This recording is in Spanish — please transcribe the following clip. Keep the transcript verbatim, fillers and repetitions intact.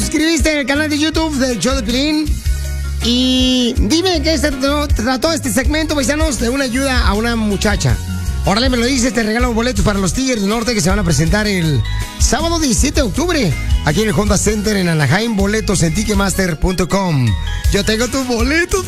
suscribiste en el canal de YouTube del show de Piolín. Y dime qué se trató, trató este segmento, paisanos, de una ayuda a una muchacha. Órale, me lo dices, te regalo boletos para los Tigres del Norte que se van a presentar el sábado diecisiete de octubre aquí en el Honda Center en Anaheim. Boletos en ticketmaster punto com. Yo tengo tus boletos,